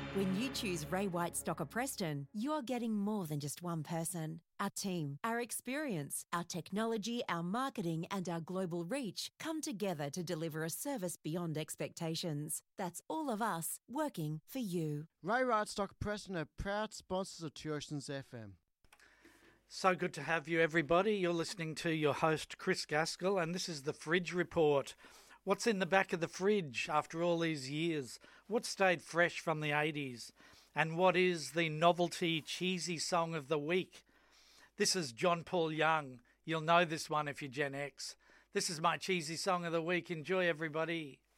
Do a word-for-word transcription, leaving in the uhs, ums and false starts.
When you choose Ray White Stocker Preston, you're getting more than just one person. Our team, our experience, our technology, our marketing, and our global reach come together to deliver a service beyond expectations. That's all of us working for you. Ray White Stocker Preston are proud sponsors of Two Oceans F M. So good to have you, everybody. You're listening to your host, Chris Gaskell, and this is the Fridge Report. What's in the back of the fridge after all these years? What stayed fresh from the eighties? And what is the novelty cheesy song of the week? This is John Paul Young. You'll know this one if you're Gen X. This is my cheesy song of the week. Enjoy, everybody.